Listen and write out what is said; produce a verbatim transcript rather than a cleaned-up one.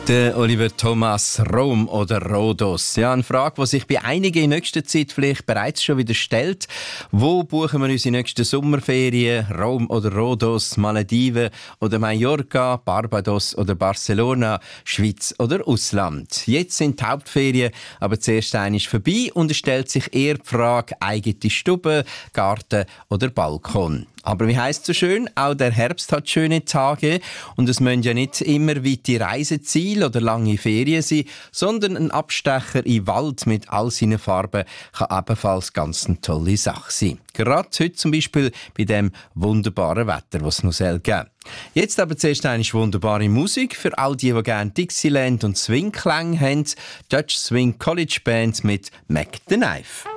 Der Oliver Thomas, Rom oder Rhodos? Ja, eine Frage, die sich bei einigen in nächster Zeit vielleicht bereits schon wieder stellt. Wo buchen wir unsere nächsten Sommerferien? Rom oder Rhodos, Malediven oder Mallorca, Barbados oder Barcelona, Schweiz oder Ausland? Jetzt sind die Hauptferien aber zuerst einmal vorbei und es stellt sich eher die Frage, eigene Stube, Garten oder Balkon. Aber wie heisst es so schön, auch der Herbst hat schöne Tage und es müssen ja nicht immer weite Reiseziele oder lange Ferien sein, sondern ein Abstecher in den Wald mit all seinen Farben kann ebenfalls ganz eine tolle Sache sein. Gerade heute zum Beispiel bei dem wunderbaren Wetter, das es noch geben soll. Jetzt aber zuerst eine wunderbare Musik für all die, die gerne Dixieland und Swing-Klang haben. Dutch Swing College Band mit Mac the Knife.